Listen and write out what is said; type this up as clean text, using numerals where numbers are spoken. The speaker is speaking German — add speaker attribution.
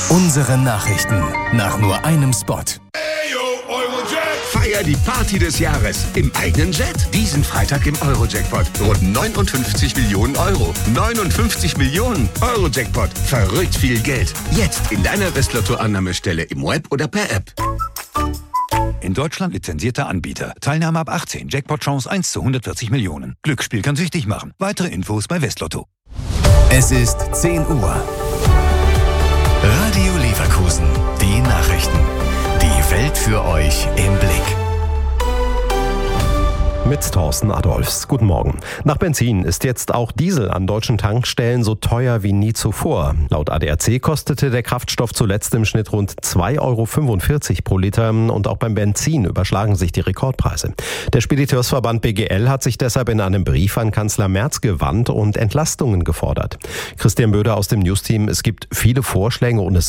Speaker 1: Unsere Nachrichten nach nur einem Spot.
Speaker 2: Feier die Party des Jahres im eigenen Jet. Diesen Freitag im Euro-Jackpot. Rund 59 Millionen Euro. 59 Millionen Euro-Jackpot. Verrückt viel Geld. Jetzt in deiner Westlotto-Annahmestelle im Web oder per App.
Speaker 3: In Deutschland lizenzierter Anbieter. Teilnahme ab 18. Jackpot-Chance 1 zu 140 Millionen. Glücksspiel kann süchtig machen. Weitere Infos bei Westlotto.
Speaker 1: Es ist 10 Uhr. Radio Leverkusen. Die Nachrichten. Die Welt für euch im Blick.
Speaker 4: Mit Thorsten Adolfs. Guten Morgen. Nach Benzin ist jetzt auch Diesel an deutschen Tankstellen so teuer wie nie zuvor. Laut ADAC kostete der Kraftstoff zuletzt im Schnitt rund 2,45 € pro Liter und auch beim Benzin überschlagen sich die Rekordpreise. Der Spediteursverband BGL hat sich deshalb in einem Brief an Kanzler Merz gewandt und Entlastungen gefordert. Christian Böder aus dem News-Team: Es gibt viele Vorschläge und es